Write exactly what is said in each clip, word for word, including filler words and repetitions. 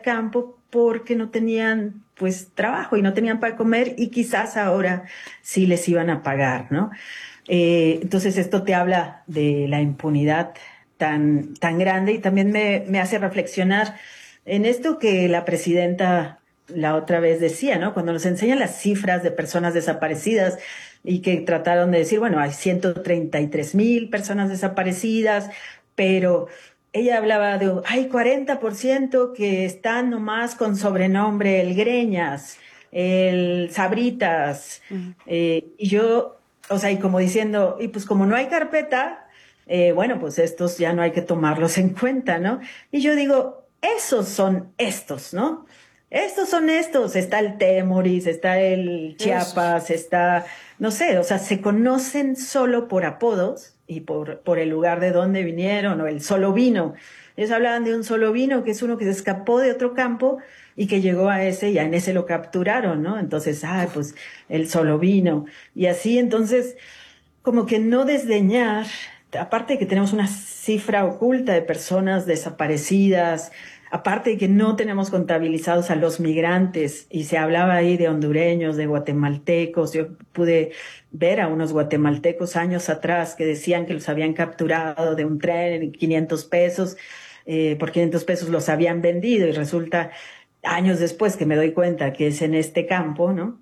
campo porque no tenían pues trabajo y no tenían para comer y quizás ahora sí les iban a pagar, ¿no? Eh, entonces esto te habla de la impunidad tan, tan grande y también me, me hace reflexionar en esto que la presidenta la otra vez decía, ¿no? Cuando nos enseñan las cifras de personas desaparecidas y que trataron de decir, bueno, hay ciento treinta y tres mil personas desaparecidas, pero ella hablaba de, hay cuarenta por ciento que están nomás con sobrenombre, el Greñas, el Sabritas, Ujú. eh, y yo, o sea, y como diciendo, y pues como no hay carpeta, eh, bueno, pues estos ya no hay que tomarlos en cuenta, ¿no? Y yo digo, esos son estos, ¿no? Estos son estos, está el Temoris, está el Esos. Chiapas, está, no sé, o sea, se conocen solo por apodos y por, por el lugar de donde vinieron, o el solo vino. Ellos hablaban de un solo vino, que es uno que se escapó de otro campo y que llegó a ese, y en ese lo capturaron, ¿no? Entonces, ah, pues el solo vino. Y así, entonces, como que no desdeñar, aparte de que tenemos una cifra oculta de personas desaparecidas, aparte de que no tenemos contabilizados a los migrantes, y se hablaba ahí de hondureños, de guatemaltecos, yo pude ver a unos guatemaltecos años atrás que decían que los habían capturado de un tren en quinientos pesos, eh, por quinientos pesos los habían vendido y resulta años después que me doy cuenta que es en este campo, ¿no?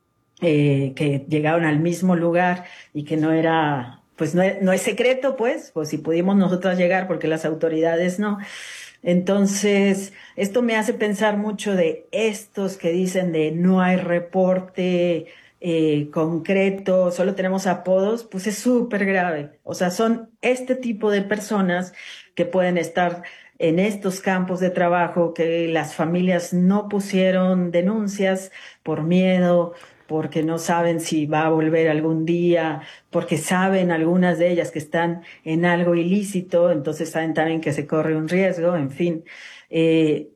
Eh, que llegaron al mismo lugar y que no era, pues no, es- no es secreto, pues, pues si pudimos nosotras llegar porque las autoridades no. Entonces, esto me hace pensar mucho de estos que dicen de no hay reporte eh, concreto, solo tenemos apodos, pues es súper grave. O sea, son este tipo de personas que pueden estar en estos campos de trabajo, que las familias no pusieron denuncias por miedo, porque no saben si va a volver algún día, porque saben algunas de ellas que están en algo ilícito, entonces saben también que se corre un riesgo, en fin. Eh,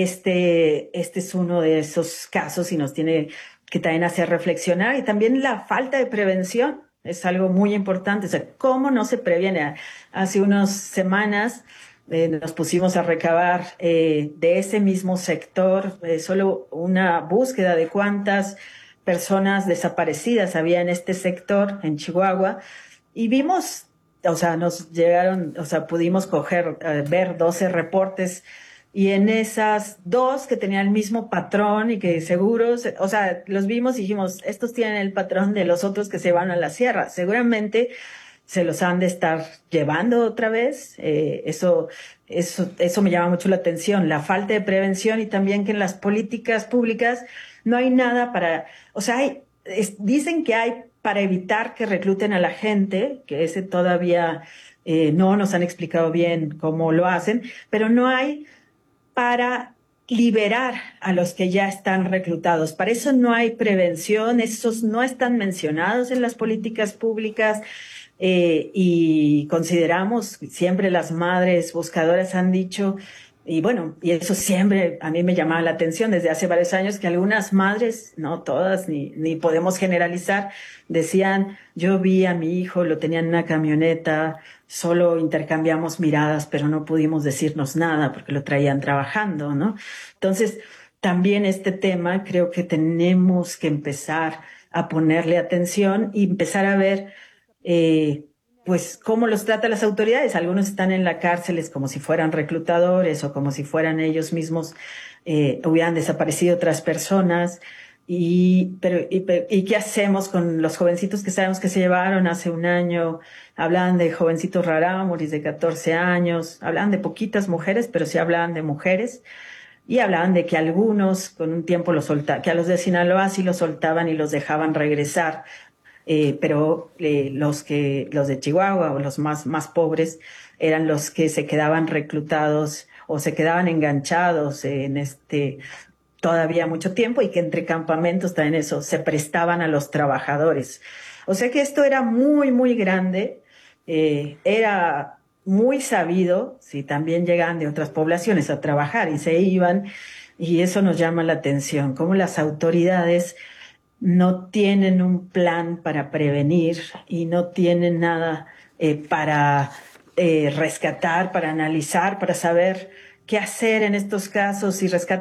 este, este es uno de esos casos y nos tiene que también hacer reflexionar, y también la falta de prevención es algo muy importante. O sea, ¿cómo no se previene? Hace unas semanas eh, nos pusimos a recabar eh, de ese mismo sector eh, solo una búsqueda de cuántas personas desaparecidas había en este sector, en Chihuahua, y vimos, o sea, nos llegaron, o sea, pudimos coger, eh, ver doce reportes, y en esas dos que tenían el mismo patrón y que seguros, o sea, los vimos y dijimos, estos tienen el patrón de los otros que se van a la sierra, seguramente se los han de estar llevando otra vez. Eh, eso, eso, eso me llama mucho la atención, la falta de prevención, y también que en las políticas públicas no hay nada para, o sea, hay, es, dicen que hay para evitar que recluten a la gente, que ese todavía eh, no nos han explicado bien cómo lo hacen, pero no hay para liberar a los que ya están reclutados. Para eso no hay prevención, esos no están mencionados en las políticas públicas. Eh, y consideramos, siempre las madres buscadoras han dicho, y bueno, y eso siempre a mí me llamaba la atención desde hace varios años, que algunas madres, no todas, ni, ni podemos generalizar, decían, yo vi a mi hijo, lo tenía en una camioneta, solo intercambiamos miradas, pero no pudimos decirnos nada porque lo traían trabajando, ¿no? Entonces, también este tema creo que tenemos que empezar a ponerle atención y empezar a ver eh, pues cómo los tratan las autoridades. Algunos están en la cárcel como si fueran reclutadores o como si fueran ellos mismos, eh, hubieran desaparecido otras personas. Y, pero, y, ¿y qué hacemos con los jovencitos que sabemos que se llevaron hace un año? Hablaban de jovencitos rarámuris de catorce años, hablaban de poquitas mujeres, pero sí hablaban de mujeres. Y hablaban de que algunos con un tiempo los soltaban, que a los de Sinaloa sí los soltaban y los dejaban regresar, eh, pero eh, los que los de Chihuahua o los más más pobres eran los que se quedaban reclutados o se quedaban enganchados en este todavía mucho tiempo, y que entre campamentos también eso se prestaban a los trabajadores. O sea que esto era muy muy grande, eh, era muy sabido, si también llegaban de otras poblaciones a trabajar y se iban, y eso nos llama la atención, cómo las autoridades no tienen un plan para prevenir y no tienen nada eh, para eh, rescatar, para analizar, para saber qué hacer en estos casos y rescatar